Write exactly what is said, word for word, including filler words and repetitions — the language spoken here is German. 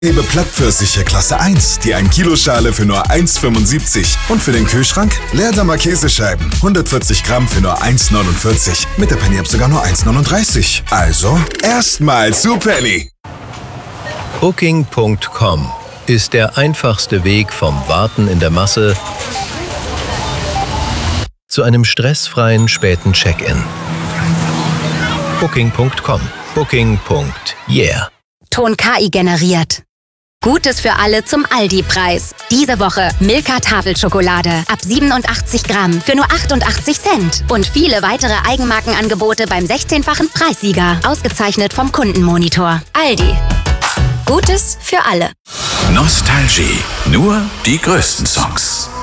Liebe Plattpfirsiche Klasse eins, die ein Kilo Schale für nur eins fünfundsiebzig. Und für den Kühlschrank Leerdammer Käsescheiben, hundertvierzig Gramm für nur eins neunundvierzig. Mit der Penny App sogar nur eins neununddreißig. Also erstmal zu Penny. Booking Punkt com ist der einfachste Weg vom Warten in der Masse zu einem stressfreien späten Check-in. Booking Punkt com. Booking. Yeah. Ton K I generiert. Gutes für alle zum Aldi-Preis. Diese Woche Milka Tafelschokolade ab siebenundachtzig Gramm für nur achtundachtzig Cent. Und viele weitere Eigenmarkenangebote beim sechzehnfachen Preissieger. Ausgezeichnet vom Kundenmonitor. Aldi. Gutes für alle. Nostalgie. Nur die größten Songs.